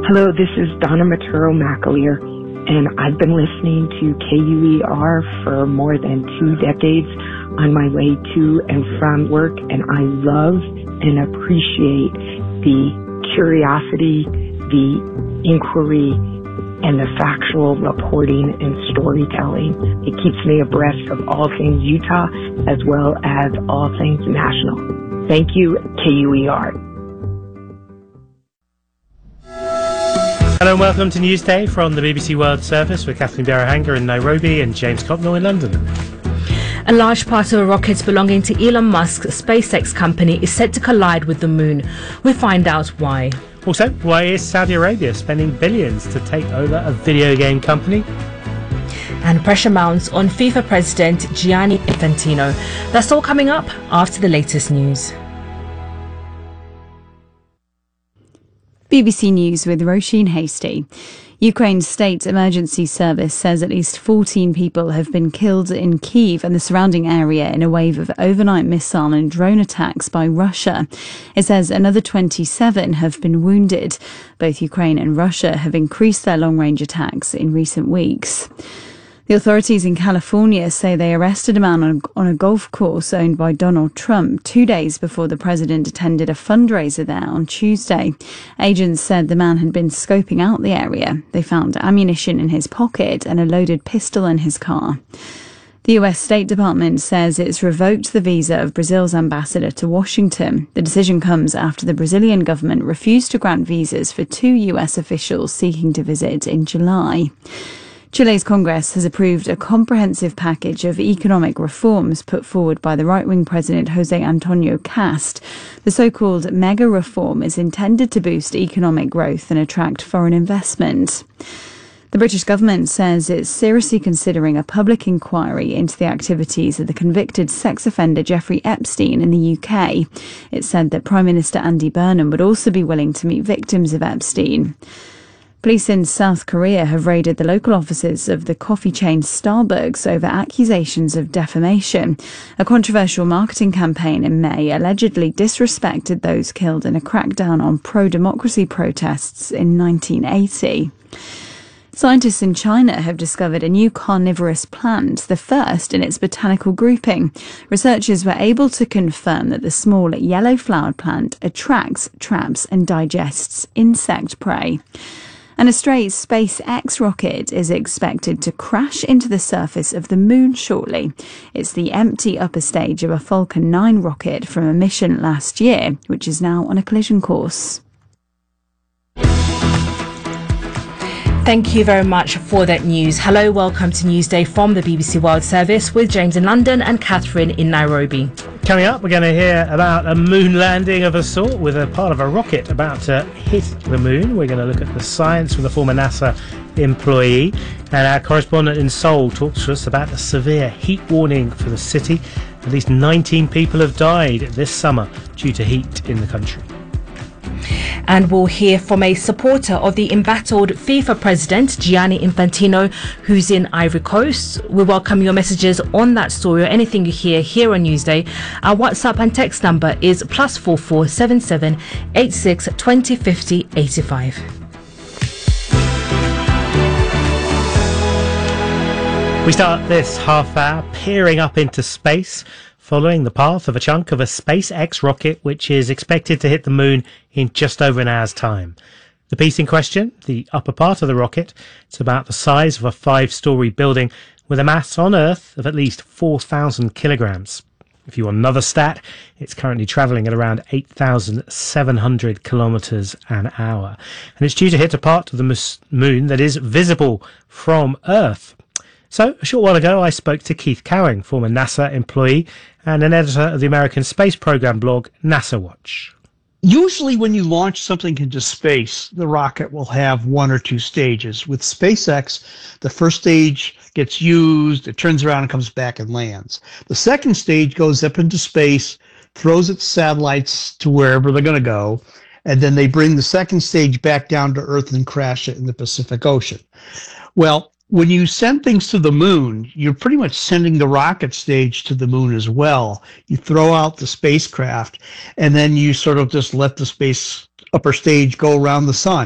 Hello, this is Donna Maturo McAleer, and I've been listening to KUER for more than 2 decades on my way to and from work, and I love and appreciate the curiosity, the inquiry, and the factual reporting and storytelling. It keeps me abreast of all things Utah as well as all things national. Thank you, KUER. Hello and welcome to Newsday from the BBC World Service with Kathleen Berahanga in Nairobi and James Copnell in London. A large part of a rocket belonging to Elon Musk's SpaceX company is set to collide with the moon. We find out why. Also, why is Saudi Arabia spending billions to take over a video game company? And pressure mounts on FIFA President Gianni Infantino. That's all coming up after the latest news. BBC News with Roisin Hasty. Ukraine's state emergency service says at least 14 people have been killed in Kyiv and the surrounding area in a wave of overnight missile and drone attacks by Russia. It says another 27 have been wounded. Both Ukraine and Russia have increased their long-range attacks in recent weeks. The authorities in California say they arrested a man on a golf course owned by Donald Trump 2 days before the president attended a fundraiser there on Tuesday. Agents said the man had been scoping out the area. They found ammunition in his pocket and a loaded pistol in his car. The US State Department says it's revoked the visa of Brazil's ambassador to Washington. The decision comes after the Brazilian government refused to grant visas for 2 US officials seeking to visit in July. Chile's Congress has approved a comprehensive package of economic reforms put forward by the right-wing President José Antonio Cast. The so-called mega reform is intended to boost economic growth and attract foreign investment. The British government says it's seriously considering a public inquiry into the activities of the convicted sex offender Jeffrey Epstein in the UK. It said that Prime Minister Andy Burnham would also be willing to meet victims of Epstein. Police in South Korea have raided the local offices of the coffee chain Starbucks over accusations of defamation. A controversial marketing campaign in May allegedly disrespected those killed in a crackdown on pro-democracy protests in 1980. Scientists in China have discovered a new carnivorous plant, the first in its botanical grouping. Researchers were able to confirm that the small yellow-flowered plant attracts, traps and digests insect prey. And a stray SpaceX rocket is expected to crash into the surface of the moon shortly. It's the empty upper stage of a Falcon 9 rocket from a mission last year, which is now on a collision course. Thank you very much for that news. Hello, welcome to Newsday from the BBC World Service with James in London and Catherine in Nairobi. Coming up, we're going to hear about a moon landing of a sort with a part of a rocket about to hit the moon. We're going to look at the science from the former NASA employee. And our correspondent in Seoul talks to us about a severe heat warning for the city. At least 19 people have died this summer due to heat in the country. And we'll hear from a supporter of the embattled FIFA president, Gianni Infantino, who's in Ivory Coast. We welcome your messages on that story or anything you hear here on Newsday. Our WhatsApp and text number is +44 77 86 20 50 85. We start this half hour peering up into space, following the path of a chunk of a SpaceX rocket which is expected to hit the moon in just over an hour's time. The piece in question, the upper part of the rocket, it's about the size of a 5-story building with a mass on Earth of at least 4,000 kilograms. If you want another stat, it's currently travelling at around 8,700 kilometres an hour. And it's due to hit a part of the moon that is visible from Earth. So, a short while ago, I spoke to Keith Cowing, former NASA employee and an editor of the American space program blog NASA Watch. Usually when you launch something into space, the rocket will have 1 or 2 stages. With SpaceX, the first stage gets used, it turns around and comes back and lands. The second stage goes up into space, throws its satellites to wherever they're going to go, and then they bring the second stage back down to Earth and crash it in the Pacific Ocean. Well, when you send things to the moon, you're pretty much sending the rocket stage to the moon as well. You throw out the spacecraft, and then you sort of just let the space upper stage go around the sun.